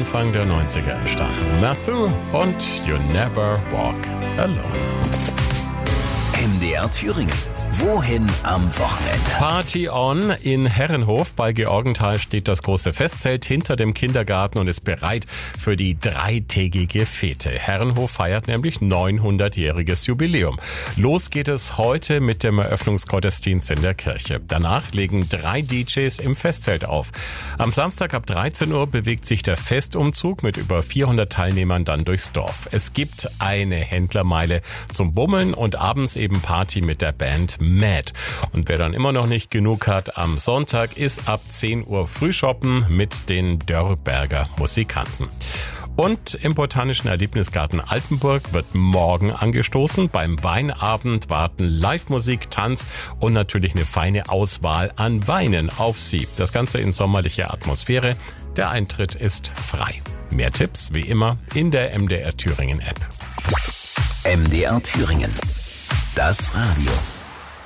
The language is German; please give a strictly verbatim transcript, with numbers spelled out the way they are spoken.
Anfang der neunziger entstanden. Matthew und You Never Walk Alone. M D R Thüringen. Wohin am Wochenende? Party on in Herrenhof bei Georgenthal steht das große Festzelt hinter dem Kindergarten und ist bereit für die dreitägige Fete. Herrenhof feiert nämlich neunhundertjähriges Jubiläum. Los geht es heute mit dem Eröffnungsgottesdienst in der Kirche. Danach legen drei D Js im Festzelt auf. Am Samstag ab dreizehn Uhr bewegt sich der Festumzug mit über vierhundert Teilnehmern dann durchs Dorf. Es gibt eine Händlermeile zum Bummeln und abends eben Party mit der Band Mad. Und wer dann immer noch nicht genug hat, am Sonntag ist ab zehn Uhr Frühshoppen mit den Dörrberger Musikanten. Und im Botanischen Erlebnisgarten Altenburg wird morgen angestoßen. Beim Weinabend warten Live-Musik, Tanz und natürlich eine feine Auswahl an Weinen auf Sie. Das Ganze in sommerlicher Atmosphäre. Der Eintritt ist frei. Mehr Tipps wie immer in der M D R Thüringen App. M D R Thüringen. Das Radio.